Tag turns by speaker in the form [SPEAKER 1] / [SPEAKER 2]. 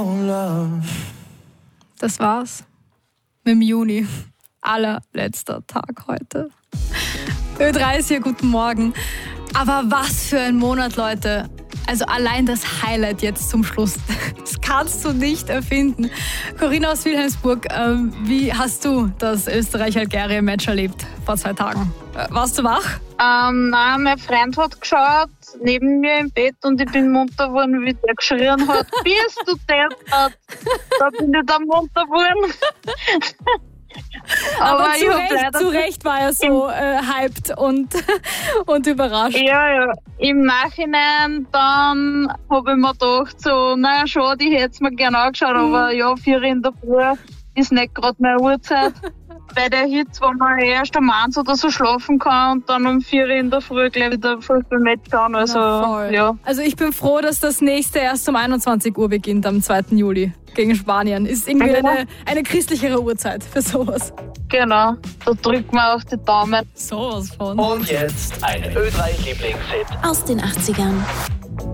[SPEAKER 1] Das war's mit dem Juni. Allerletzter Tag heute. Ö3 ist hier, guten Morgen. Aber was für ein Monat, Leute. Also allein das Highlight jetzt zum Schluss, das kannst du nicht erfinden. Corinna aus Wilhelmsburg, wie hast du das Österreich-Algerien-Match erlebt vor 2 Tagen? Warst du wach?
[SPEAKER 2] Nein, mein Freund hat geschaut, neben mir im Bett, und ich bin munter geworden, wie der geschrien hat, bist du deppert? Da bin ich dann munter geworden.
[SPEAKER 1] Aber zu Recht war er so hyped und überrascht.
[SPEAKER 2] Ja. Im Nachhinein dann habe ich mir gedacht, so, naja, schade, ich hätte es mir gerne angeschaut, aber ja, 4 in der Früh ist nicht gerade meine Uhrzeit. Bei der Hitze, wo man erst am 1 oder so schlafen kann und dann um 4 in der Früh gleich wieder Fußballmatch schauen. Ja.
[SPEAKER 1] Also ich bin froh, dass das nächste erst um 21 Uhr beginnt, am 2. Juli gegen Spanien. Ist irgendwie eine christlichere Uhrzeit für sowas.
[SPEAKER 2] Genau, da drücken wir auch die Daumen.
[SPEAKER 1] Sowas von.
[SPEAKER 3] Und jetzt ein Ö3-Lieblingshit
[SPEAKER 4] aus den 80ern.